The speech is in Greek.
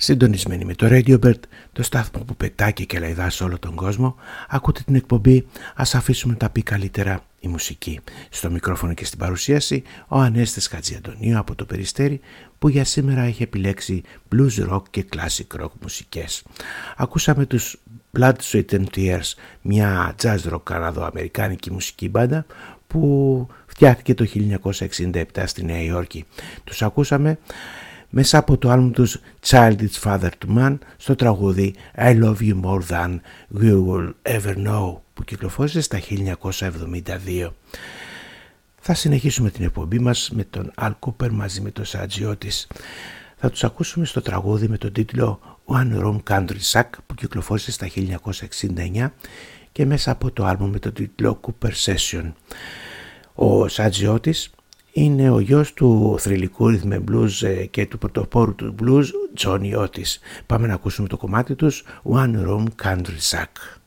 Συντονισμένοι με το Radio Bird, το στάθμο που πετάει και κελαϊδά σε όλο τον κόσμο, ακούτε την εκπομπή «Ας αφήσουμε να τα πει καλύτερα η μουσική». Στο μικρόφωνο και στην παρουσίαση ο Ανέστης Χατζιαντονίου από το Περιστέρι, που για σήμερα έχει επιλέξει blues rock και classic rock μουσικές. Ακούσαμε τους Blood, Sweat and Tears, μια jazz rock καναδοαμερικάνικη μουσική μπάντα που φτιάχτηκε το 1967 στη Νέα Υόρκη. Τους ακούσαμε μέσα από το άλμπουμ τους Child It's Father to Man στο τραγούδι I Love You More Than We Will Ever Know, που κυκλοφόρησε στα 1972. Θα συνεχίσουμε την εκπομπή μας με τον Al Cooper μαζί με τον Σατζιώτης. Θα τους ακούσουμε στο τραγούδι με τον τίτλο One Room Country Shack, που κυκλοφόρησε στα 1969 και μέσα από το άλμπουμ με τον τίτλο Cooper Session. Ο Σατζιώτης είναι ο γιος του θρυλικού rhythm and blues και του πρωτοπόρου του blues Johnny Otis. Πάμε να ακούσουμε το κομμάτι τους One Room Country Shack.